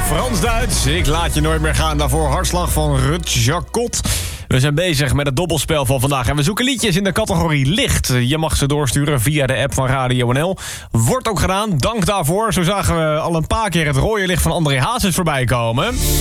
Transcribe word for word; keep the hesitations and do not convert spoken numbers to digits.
Frans-Duits, ik laat je nooit meer gaan. Daarvoor Hartslag van Rut Jacot. We zijn bezig met het dobbelspel van vandaag. En we zoeken liedjes in de categorie licht. Je mag ze doorsturen via de app van Radio N L. Wordt ook gedaan, dank daarvoor. Zo zagen we al een paar keer het rode licht van André Hazes voorbij komen.